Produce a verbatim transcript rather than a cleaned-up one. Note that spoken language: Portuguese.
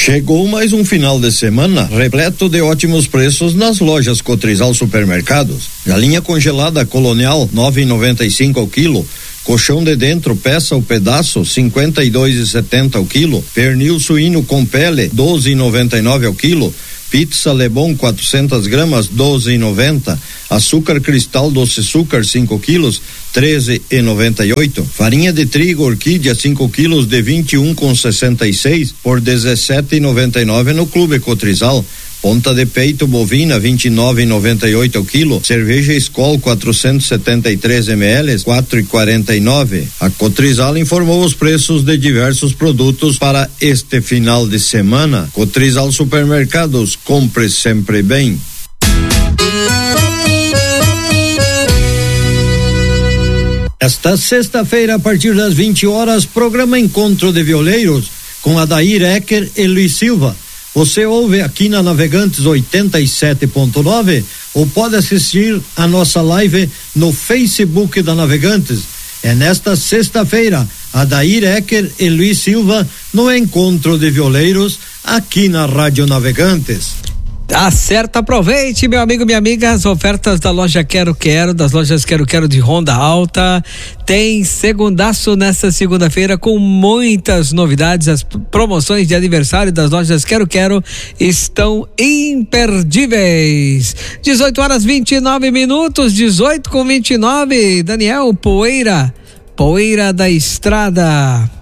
Chegou mais um final de semana repleto de ótimos preços nas lojas Cotrizal Supermercados. Galinha congelada Colonial nove e noventa e cinco ao quilo. Colchão de dentro, peça ou pedaço, cinquenta e dois e setenta ao quilo. Pernil suíno com pele, doze e noventa e nove ao quilo. Pizza Lebon quatrocentas gramas, doze e noventa. Açúcar cristal doce açúcar cinco quilos, treze e noventa e oito. Farinha de trigo orquídea cinco quilos de vinte e um com sessenta e seis por dezessete e noventa e nove no Clube Cotrizal. Ponta de peito bovina vinte e nove e noventa e oito ao quilo. Cerveja Skol quatrocentos e setenta e três mililitros, quatro e quarenta e nove. A Cotrizal informou os preços de diversos produtos para este final de semana. Cotrizal Supermercados, compre sempre bem. Esta sexta-feira, a partir das vinte horas, programa Encontro de Violeiros com Adair Ecker e Luiz Silva. Você ouve aqui na Navegantes oitenta e sete ponto nove ou pode assistir a nossa live no Facebook da Navegantes. É nesta sexta-feira, Adair Ecker e Luiz Silva no Encontro de Violeiros aqui na Rádio Navegantes. Acerta, aproveite, meu amigo, minha amiga, as ofertas da loja Quero Quero, das lojas Quero Quero de Ronda Alta. Tem segundaço nesta segunda-feira com muitas novidades. As promoções de aniversário das lojas Quero Quero estão imperdíveis. dezoito horas vinte e nove minutos, dezoito com vinte e nove. Daniel, poeira, poeira da estrada.